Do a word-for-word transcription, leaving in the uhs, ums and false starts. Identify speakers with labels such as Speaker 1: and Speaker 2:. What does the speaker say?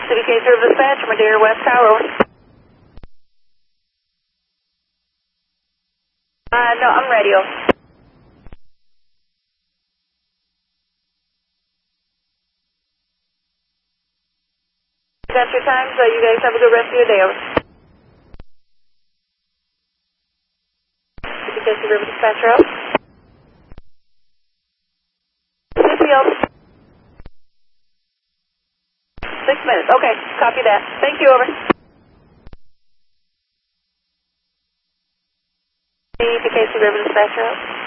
Speaker 1: City K River Dispatch, Madeira West Tower, over. Uh, no, I'm ready, over. That's your time, so you guys have a good rest of your day, over. City K River Dispatch, over. City, over. Six minutes, okay, copy that. Thank you, over. City K River Dispatch, over.